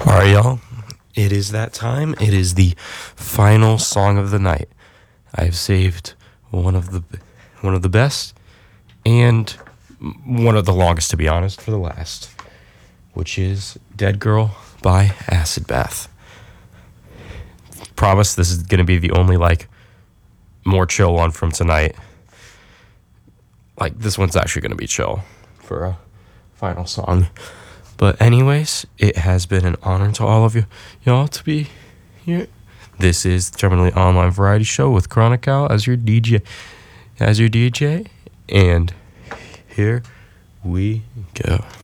All right, y'all. It is that time. It is the final song of the night. I've saved one of the best and one of the longest, to be honest, for the last, which is Dead Girl by Acid Bath. Promise this is going to be the only, more chill one from tonight. This one's actually going to be chill for a final song. But anyways, it has been an honor to all of y'all to be here. This is the Terminally Online Variety Show with Chronical as your DJ. And here we go.